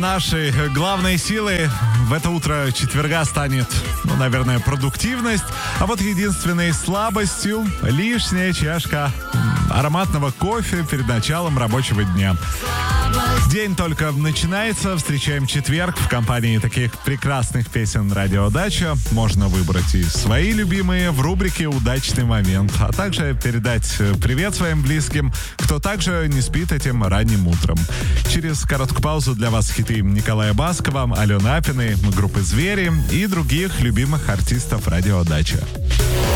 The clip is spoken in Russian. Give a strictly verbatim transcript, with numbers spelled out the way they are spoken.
нашей главной силой в это утро четверга станет, ну, наверное, продуктивность. А вот единственной слабостью — лишняя чашка ароматного кофе перед началом рабочего дня. День только начинается, встречаем четверг в компании таких прекрасных песен «Радио Дача». Можно выбрать и свои любимые в рубрике «Удачный момент», а также передать привет своим близким, кто также не спит этим ранним утром. Через короткую паузу для вас хиты Николая Баскова, Алены Апиной, группы «Звери» и других любимых артистов «Радио Дача».